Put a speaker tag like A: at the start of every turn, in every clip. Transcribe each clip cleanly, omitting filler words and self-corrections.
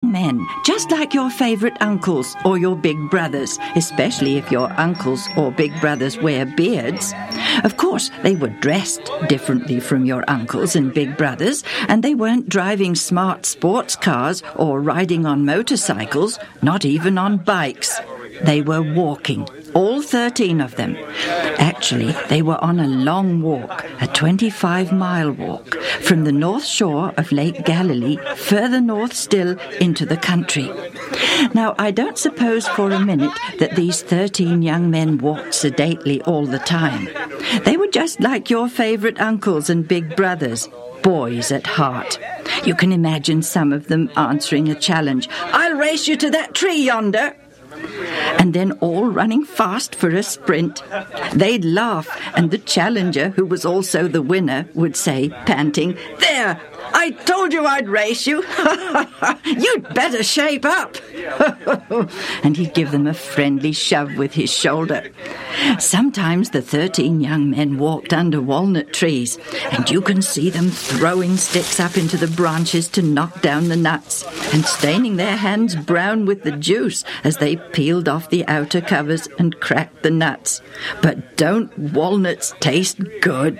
A: Men, just like your favorite uncles or your big brothers, especially if your uncles or big brothers wear beards. Of course, they were dressed differently from your uncles and big brothers, and they weren't driving smart sports cars or riding on motorcycles, not even on bikes. They were walking, all 13 of them. Actually, they were on a long walk, a 25-mile walk, from the north shore of Lake Galilee, further north still into the country. Now, I don't suppose for a minute that these 13 young men walked sedately all the time. They were just like your favorite uncles and big brothers, boys at heart. You can imagine some of them answering a challenge. "I'll race you to that tree yonder." And then all running fast for a sprint. They'd laugh, and the challenger, who was also the winner, would say, panting, "There, I told you I'd race you. You'd better shape up." And he'd give them a friendly shove with his shoulder. Sometimes the 13 young men walked under walnut trees, and you can see them throwing sticks up into the branches to knock down the nuts, and staining their hands brown with the juice as they peeled off the outer covers and cracked the nuts. But don't walnuts taste good?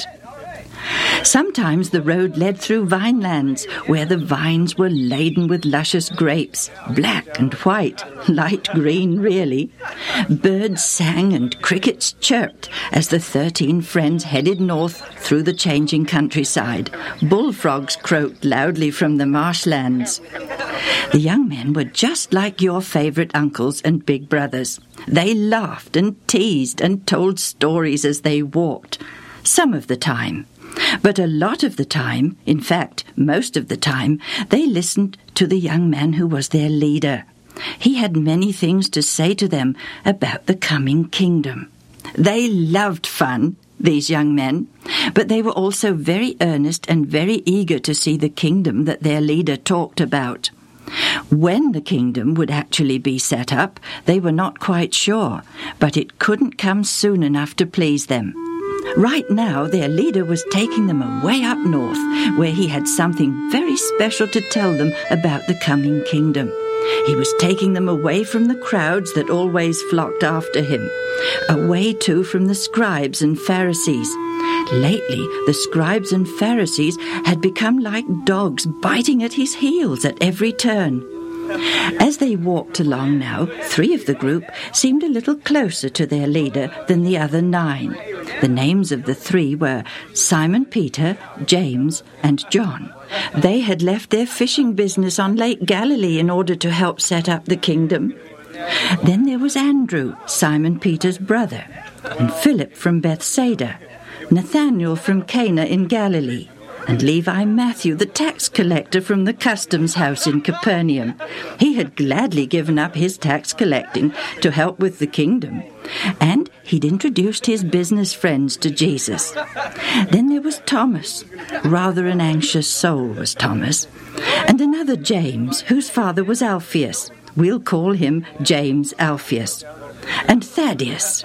A: Sometimes the road led through vinelands, where the vines were laden with luscious grapes, black and white, light green really. Birds sang and crickets chirped as the 13 friends headed north through the changing countryside. Bullfrogs croaked loudly from the marshlands. The young men were just like your favorite uncles and big brothers. They laughed and teased and told stories as they walked, some of the time. But a lot of the time, in fact, most of the time, they listened to the young man who was their leader. He had many things to say to them about the coming kingdom. They loved fun, these young men, but they were also very earnest and very eager to see the kingdom that their leader talked about. When the kingdom would actually be set up, they were not quite sure, but it couldn't come soon enough to please them. Right now, their leader was taking them away up north, where he had something very special to tell them about the coming kingdom. He was taking them away from the crowds that always flocked after him, away too from the scribes and Pharisees. Lately, the scribes and Pharisees had become like dogs biting at his heels at every turn. As they walked along now, 3 of the group seemed a little closer to their leader than the other 9. The names of the 3 were Simon Peter, James, and John. They had left their fishing business on Lake Galilee in order to help set up the kingdom. Then there was Andrew, Simon Peter's brother, and Philip from Bethsaida, Nathanael from Cana in Galilee, and Levi Matthew, the tax collector from the customs house in Capernaum. He had gladly given up his tax collecting to help with the kingdom, and he'd introduced his business friends to Jesus. Then there was Thomas. Rather an anxious soul was Thomas. And another James, whose father was Alphaeus. We'll call him James Alphaeus. And Thaddeus.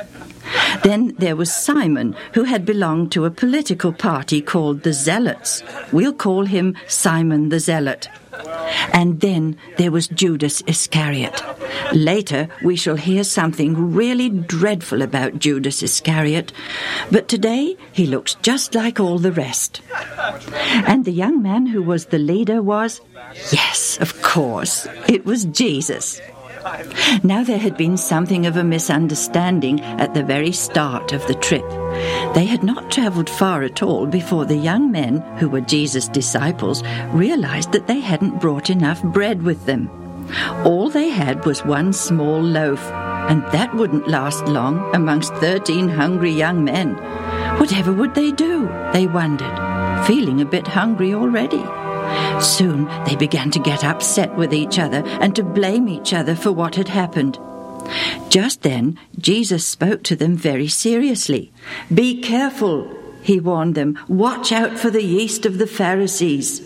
A: Then there was Simon, who had belonged to a political party called the Zealots. We'll call him Simon the Zealot. And then there was Judas Iscariot. Later we shall hear something really dreadful about Judas Iscariot, but today he looks just like all the rest. And the young man who was the leader was, yes, of course, it was Jesus. Now there had been something of a misunderstanding at the very start of the trip. They had not travelled far at all before the young men, who were Jesus' disciples, realized that they hadn't brought enough bread with them. All they had was 1 small loaf, and that wouldn't last long amongst 13 hungry young men. Whatever would they do, they wondered, feeling a bit hungry already. Soon they began to get upset with each other and to blame each other for what had happened. Just then, Jesus spoke to them very seriously. "Be careful," he warned them. "Watch out for the yeast of the Pharisees."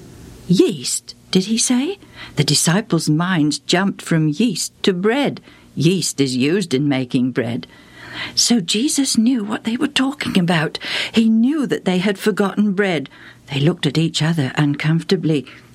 A: Yeast, did he say? The disciples' minds jumped from yeast to bread. Yeast is used in making bread. So Jesus knew what they were talking about. He knew that they had forgotten bread. They looked at each other uncomfortably.